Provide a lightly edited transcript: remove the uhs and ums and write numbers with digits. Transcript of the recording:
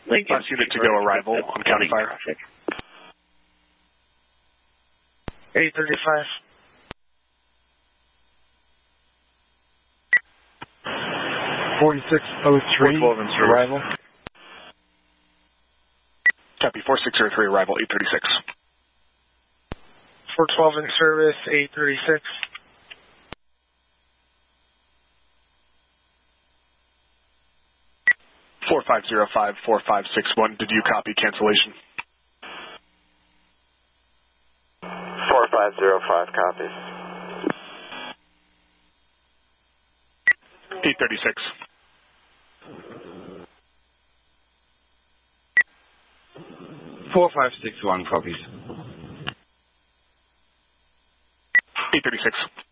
Lincoln. Last unit to go, arrival on County Fire. 835. 4603, arrival. Copy, 4603, arrival 836. 412 in service, 836. Four 4505-4561, did you copy cancellation? 4505 copies. 836. 4561 copies. 836.